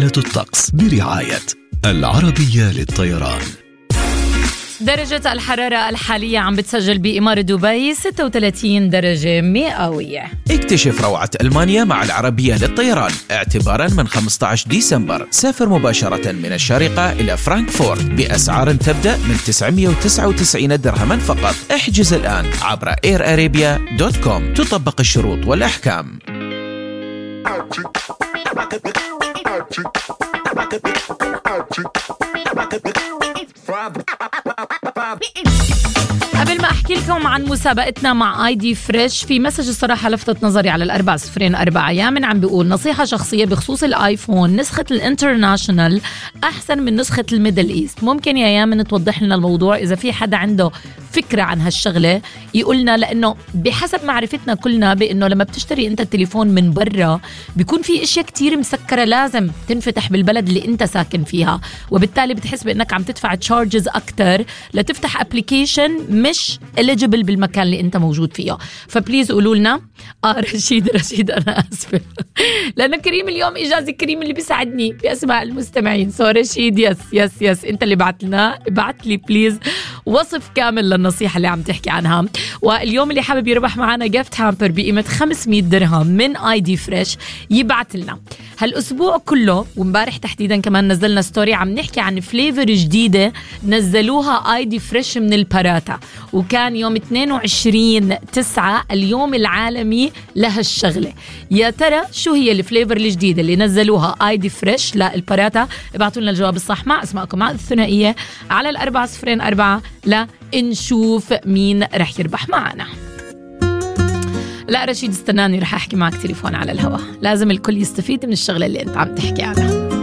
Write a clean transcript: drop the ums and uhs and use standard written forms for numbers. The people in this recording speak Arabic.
حالة الطقس برعاية العربية للطيران. درجة الحرارة الحالية عم بتسجل بإمارة دبي 36 درجة مئوية. اكتشف روعة ألمانيا مع العربية للطيران اعتباراً من 15 ديسمبر. سافر مباشرة من الشارقة إلى فرانكفورت بأسعار تبدأ من 999 درهما فقط. احجز الآن عبر airarabia.com. تطبق الشروط والأحكام. قبل ما أحكي لكم عن مسابقتنا مع ID Fresh، في مسج الصراحة لفتت نظري على 4004. يامن عم بيقول نصيحة شخصية بخصوص الآيفون، نسخة الانترناشنال أحسن من نسخة الميدل إيست. ممكن يا يامن توضح لنا الموضوع؟ إذا في حدا عنده فكرة عن هالشغلة يقولنا، لأنه بحسب معرفتنا كلنا بأنه لما بتشتري أنت التليفون من برا بيكون في إشياء كتير مسكرة لازم تنفتح بالبلد اللي أنت ساكن فيها، وبالتالي بتحس بأنك عم تدفع تشارجز أكتر لتفتح أبليكيشن مش eligible بالمكان اللي أنت موجود فيه. فبليز قولوا لنا. رشيد أنا أسفة لأنه كريم اليوم إجازة، كريم اللي بيساعدني بأسماء المستمعين. رشيد يس أنت اللي بعت لي بليز وصف كامل للنصيحة اللي عم تحكي عنها. واليوم اللي حابب يربح معنا جيفت هامبر بقيمة 500 درهم من ID Fresh يبعت لنا. هالأسبوع كله ومبارح تحديدا كمان نزلنا ستوري عم نحكي عن فليفر جديدة نزلوها ID Fresh من الباراتا، وكان يوم 22/9 اليوم العالمي لهالشغلة. يا ترى شو هي الفليفر الجديدة اللي نزلوها ID Fresh للباراتا؟ ابعتوا لنا الجواب الصح مع اسماءكم مع الثنائية على 4004 لنشوف مين رح يربح معنا. لا رشيد استناني، رح أحكي معك تليفون على الهواء. لازم الكل يستفيد من الشغلة اللي أنت عم تحكي عنها.